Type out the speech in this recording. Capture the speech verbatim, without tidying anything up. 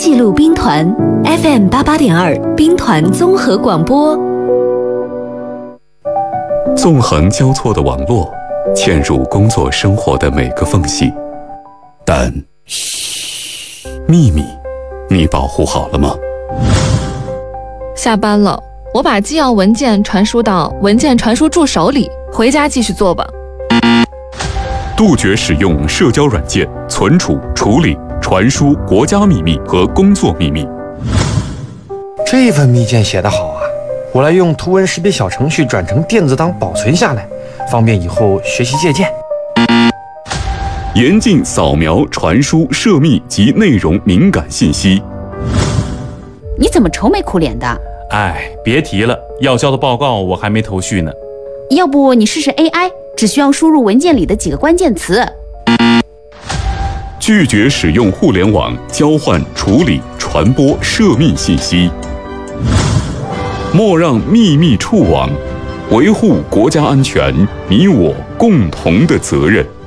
记录兵团 F M 八八点二兵团综合广播。 纵横交错的网络，嵌入工作生活的每个缝隙。但嘘，秘密，你保护好了吗？ 下班了，我把纪要文件传输到文件传输助手里，回家继续做吧。 杜绝使用社交软件存储、处理、传输国家秘密和工作秘密。 这份密件写得好啊，我来用图文识别小程序转成电子档保存下来，方便以后学习借鉴。 严禁扫描、传输涉密及内容敏感信息。 你怎么愁眉苦脸的？ 哎，别提了，要交的报告我还没头绪呢。 要不你试试 A I， 只需要输入文件里的几个关键词。 拒绝使用互联网交换、处理、传播涉密信息。莫让秘密触网，维护国家安全，你我共同的责任。